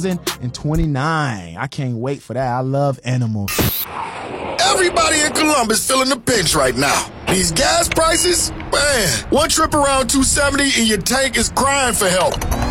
2029. I can't wait for that. I love animals. Everybody in Columbus feeling the pinch right now. These gas prices, man, one trip around 270 and your tank is crying for help.